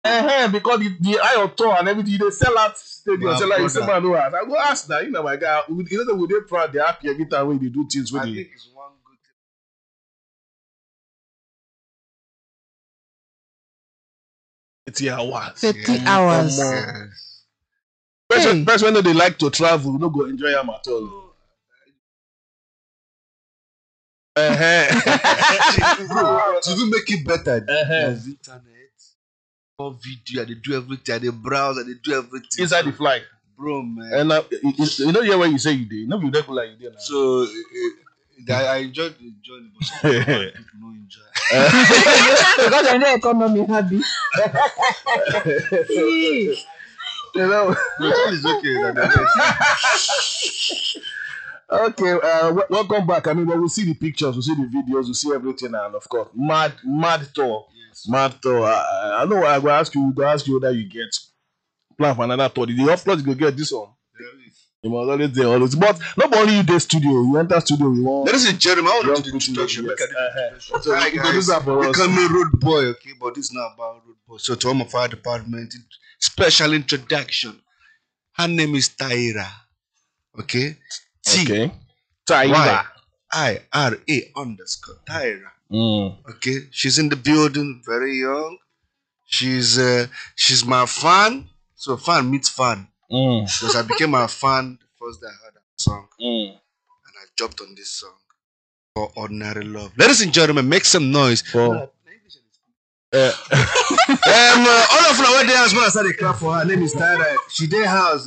Because the eye of tour and everything, they sell out stadium, sell out in some man. I go ask now, you know my guy, you know would they proud, they happy every time when they do things with I you. think it's one good thing. 30 hours. 30 hours. Yes. First, when they like to travel, no go enjoy them at all. To even make it better, there's internet, more video, they do everything, they browse, they do everything. Inside the flight. Bro, man. And you know, when you say you did, no, you don't like you did. So, I enjoyed the journey, but some people don't enjoy. Because I know economy happy. You know, it's okay. Okay, welcome back. I mean, we'll see the pictures, we'll see the videos, we'll see everything, and of course, mad tour. Yes. Mad tour. I know I will ask you whether you get plan for another tour. The of course you go get this one. You must always there always. But not only you the studio, you enter studio, we want. Ladies and gentlemen, I want to do the introduction. Look at this. So, hi guys, we call me Road Boy, okay, but this is not about Road Boy. So to all my fire department, special introduction. Her name is Tyra. Okay? Okay. Tyra. Tyra_. Tyra. Okay. She's in the building, very young. She's my fan. So fan meets fan. Because I became a fan the first day I heard that song. And I jumped on this song for Ordinary Love. Ladies and gentlemen, make some noise. For all of them were there as well as I clap for her. Her name is Tyra. She did house.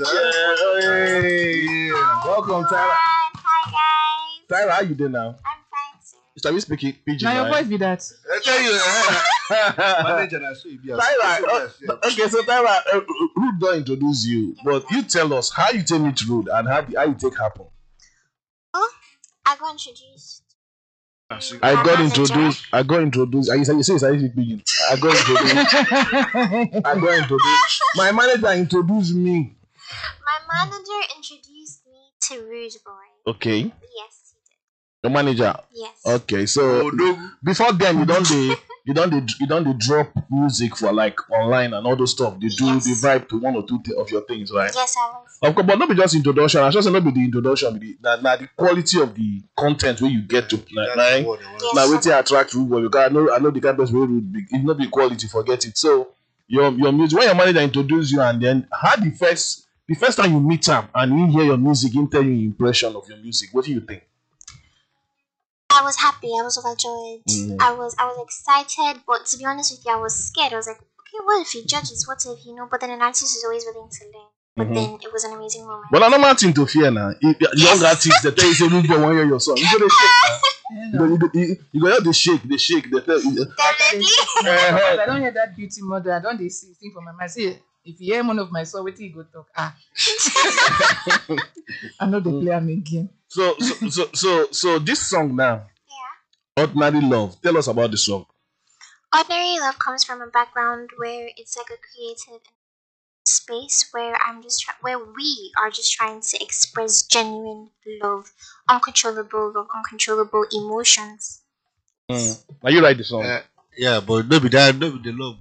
Welcome, Tyra. Hi guys. Tyra, how you doing now? I'm fine, sir. Shall we speak pidgin? Now your voice be that. I tell you, manager, I saw you be Tyra, okay, so Tyra, Rude don't introduce you, but you tell us how you take meet Rude and how you take happen. Oh, I got introduced. I got introduced. You say it's speaking. I got introduced. My manager introduced me. My manager introduced me to Rude Boy. Okay. Yes, he did. Your manager. Yes. Okay, so before then you don't drop music for like online and all those stuff. They do the vibe to one or two of your things, right? Yes, I was. Of course, but not be just introduction. I just not be the introduction, the quality of the content where you get to now wait till attract Rude Boy. Because I know the kind of way Rude big. If not be quality, forget it. So your music when your manager introduce you and then how the first time you meet him and you hear your music, he tell you your impression of your music. What do you think? I was happy. I was overjoyed. I was excited, but to be honest with you, I was scared. I was like, okay, what if he judges? What if But then an artist is always willing to learn. But then it was an amazing moment. But I'm not thing to fear now. Young artists, they tell you say Rude Boy want hear your song. You go to shake. You go have the shake. They tell you. Definitely. I don't hear that beauty mother. I don't sing for my mind. See, if you hear one of my songs, wait till you go talk. I know they play am again. So this song now, Ordinary Love. Tell us about the song. Ordinary Love comes from a background where it's like a creative space where we are just trying to express genuine love, uncontrollable emotions. Are you write the song? Yeah, but maybe the love.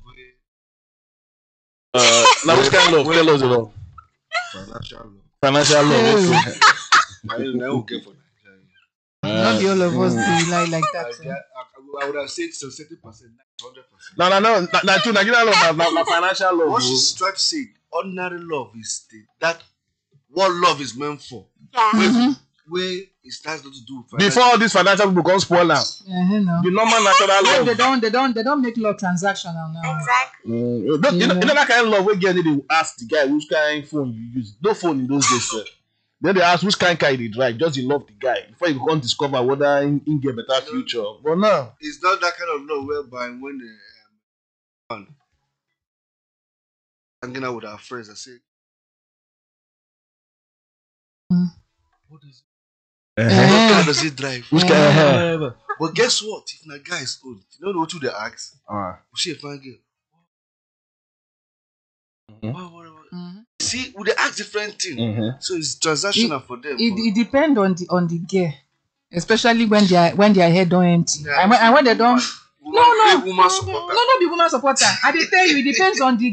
Now which kind of love? Tell us the love. Financial love. Okay for Not the all of us do like that. I would have said 70%, 100%. No. Nigerian love, na financial love. What she's trying to say, ordinary love is what love is meant for. Yeah. Where it starts not to do with before all these financial people come spoil now. No. The normal natural love. They don't make love transactional now. Exactly. You know that kind of love where they ask the guy which kind of phone you use. No phone in those days, sir. Then they ask which kind of car they drive. Just you love the guy before you can't discover whether he get better future. But no, it's not that kind of love whereby when hanging out with our friends, I say, what is it? What car does he drive? Which kind? But guess what? If my guy is old, you know what they ask? We see a fine girl. See, we they ask different things. So it's transactional for them. It depends on the gear, especially when their head don't empty. And when they don't. No, Woman supporter. no, be woman supporter. I dey tell you, it depends on the